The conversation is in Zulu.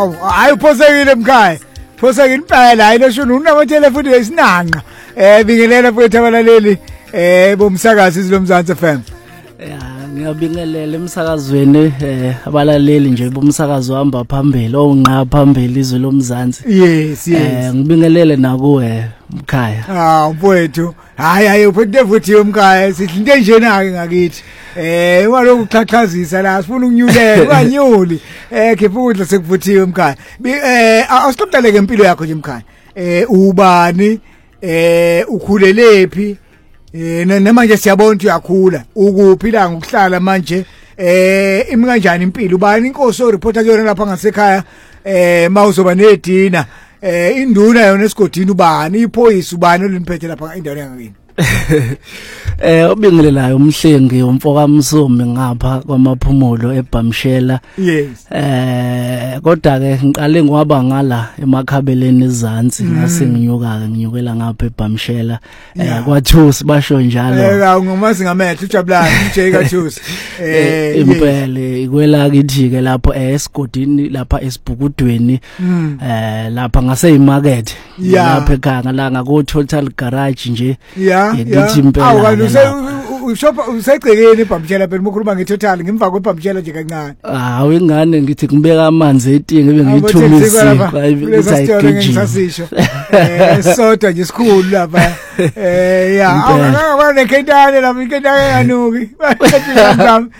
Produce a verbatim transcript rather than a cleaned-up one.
awu hayi uphosekile mkhaya phosekile impela hayi lesho unamathele futhi esinanqa eh bingelela futhi abalaleli eh bomsakazi izilomzansi F M. Ya ngiyabingelela emsakazweni eh abalaleli nje bomsakazo ohamba phambili onqa phambili izwe lomzansi. Yes yes. Eh ngibingelele nakuwe mkhaya. Ah mfowethu hayi hayi uphethe futhi umkhaya sithi into enjena ke ngakithi. Eh walokhu uxhaxhazisa la sifuna ukunyulela unganyuli eh khipha ukudla sekuvuthiwe mkhaya. Eh asixoxeleke impilo yakho nje mkhaya. Eh ubani eh ukhulelephi eh namanje siyabona ukuthi uyakhula ukuphila ngokuhlala manje eh imi kanjani impilo ubani inkosi o reporter kuyona lapha ngasekhaya eh mawuzoba nedina eh induna yona esigodini ubani iphoyisa ubani oliniphethe lapha endaweni yangakini. Eh obingelelayo umhlengi umfoka Msumi ngapha kwamaphumulo eBhamshela. Yes. Eh kodwa ke ngiqale ngoba ngala emakhabeleni ezansi ngase nginyuka ke nginyukela ngapha eBhamshela eh kwaThusi basho njalo. Eh ngomazi ngamehlo uJabulani uJay kaThusi. Eh impela ikwela kithi ke lapho esigodini lapha esibhukudweni eh lapha ngase imarket lapha ekhaya la ngako Total Garage nje. Ngithi impela awu ushopha usegcekeni eBhamshela phela ukukhuluma ngeTotal ngimva kweBhamshela nje kancane. Hawu ingane ngithi ngibeka amanzi etinge bengiyithumisa ngizayigijima eh soda nje sikhulu lapha eh ya awukakwane khentane lapha ikhentane kanuki